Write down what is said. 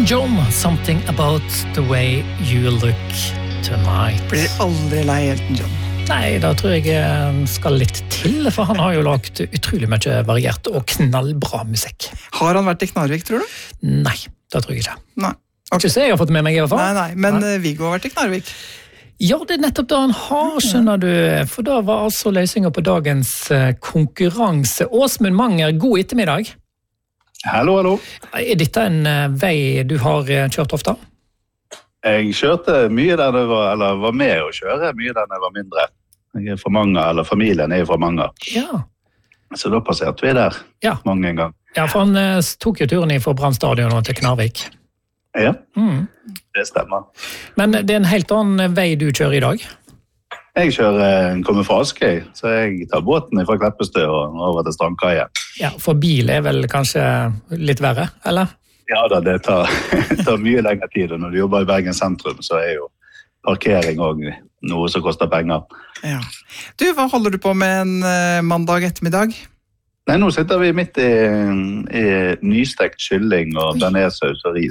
John, something about the way you look tonight. Blir aldri lei Elton John. Nei, da tror jeg skal litt til, for han har jo lagt utrolig mye variert og knallbra musikk. Har han vært i Knarvik, tror du? Nei, det tror jeg ikke. Nei. Ikke så jeg har fått med meg i hvert fall. Nei, men Viggo har vært i Knarvik. Ja, det nettopp det han har, skjønner du. For da var altså løsningen på dagens konkurranse. Åsmund Manger, god ettermiddag. Hallo, hallo. Er dette en vei du har kjørt ofte? Jeg kjørte mye der jeg var med å kjøre mye der jeg var mindre. Jeg fra Manger, eller familien fra Manger. Ja. Så da passerte vi der mange en gang. Ja, for han tok jo turen fra Brann stadion til Knarvik. Ja, det stemmer. Men det er en helt annen vei du kjører i dag? Jeg kommer fra Askøy, så jeg tar båten fra Kleppestø og over til Strandkaien. Ja, for bil er vel kanskje litt verre, eller? Ja da, det tar mye lengre tid, og når du jobber i Bergen sentrum, så er jo parkering også noe som koster penger. Ja. Du, hva holder du på med en mandag ettermiddag? Nei, nå sitter vi midt i nystekt kylling og bearnéssaus og ris.